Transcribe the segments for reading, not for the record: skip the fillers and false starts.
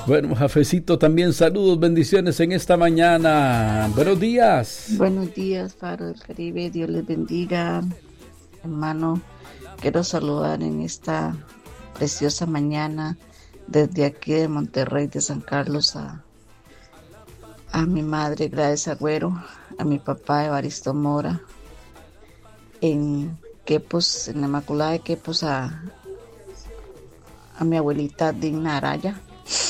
Bueno, Jafecito, también saludos, bendiciones en esta mañana. Buenos días. Buenos días, Faro del Caribe. Dios les bendiga, hermano. Quiero saludar en esta preciosa mañana desde aquí de Monterrey, de San Carlos, a mi madre Gladys Agüero, a mi papá Evaristo Mora, en Quepos, en la Inmaculada de Quepos, a mi abuelita Digna Araya,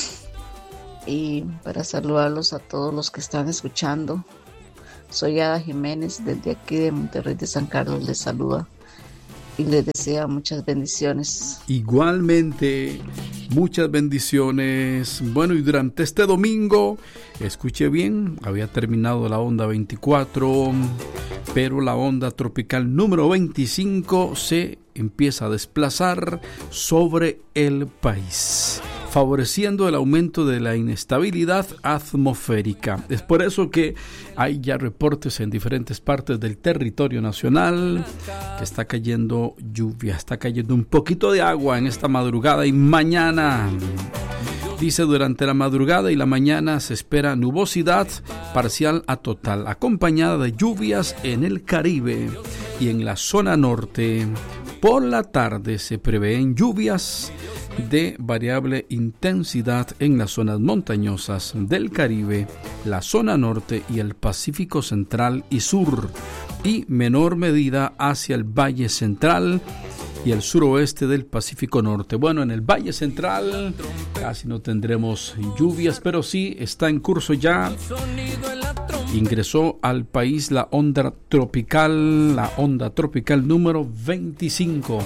y para saludarlos a todos los que están escuchando. Soy Ada Jiménez, desde aquí de Monterrey de San Carlos, les saluda y les desea muchas bendiciones. Igualmente, muchas bendiciones. Bueno, y durante este domingo, escuché bien, había terminado la onda 24, pero la onda tropical número 25 se empieza a desplazar sobre el país, favoreciendo el aumento de la inestabilidad atmosférica. Es por eso que hay ya reportes en diferentes partes del territorio nacional que está cayendo lluvia, está cayendo un poquito de agua en esta madrugada y mañana. Dice, durante la madrugada y la mañana se espera nubosidad parcial a total, acompañada de lluvias en el Caribe y en la zona norte. Por la tarde se prevén lluvias de variable intensidad en las zonas montañosas del Caribe, la zona norte y el Pacífico central y sur, y menor medida hacia el Valle Central y el suroeste del Pacífico Norte. Bueno, en el Valle Central casi no tendremos lluvias, pero sí está en curso ya. Ingresó al país la onda tropical número 25.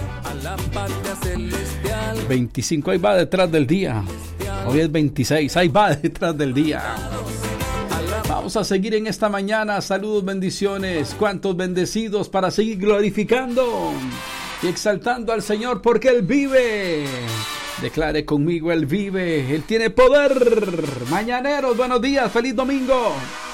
25, ahí va detrás del día. Hoy es 26, ahí va detrás del día. Vamos a seguir en esta mañana. Saludos, bendiciones. Cuántos bendecidos para seguir glorificando y exaltando al Señor, porque Él vive. Declare conmigo, Él vive, Él tiene poder. Mañaneros, buenos días, feliz domingo.